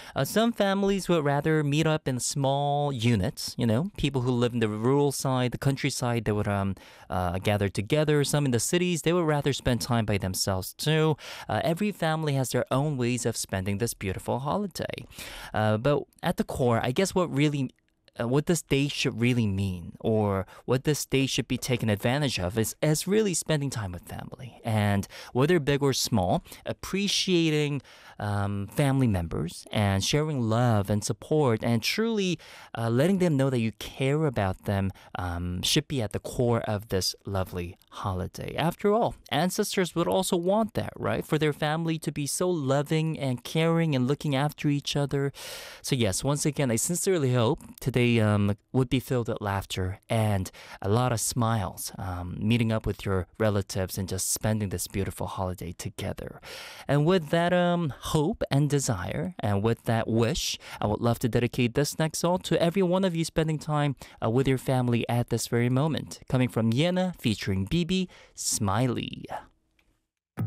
Some families would rather meet up in small units. People who live in the rural side, the countryside, they would gather together. Some in the cities, they would rather spend time by themselves too. Every family has their own ways of spending this beautiful holiday. But at the core, I guess what this day should really mean, or what this day should be taken advantage of, is really spending time with family. And whether big or small, appreciating family members and sharing love and support and truly letting them know that you care about them should be at the core of this lovely holiday. After all, ancestors would also want that, right? For their family to be so loving and caring and looking after each other. So yes, once again, I sincerely hope today would be filled with laughter and a lot of smiles, meeting up with your relatives and just spending this beautiful holiday together. And with that hope and desire, and with that wish, I would love to dedicate this next song to every one of you spending time with your family at this very moment. Coming from Yena, featuring BB, Smiley.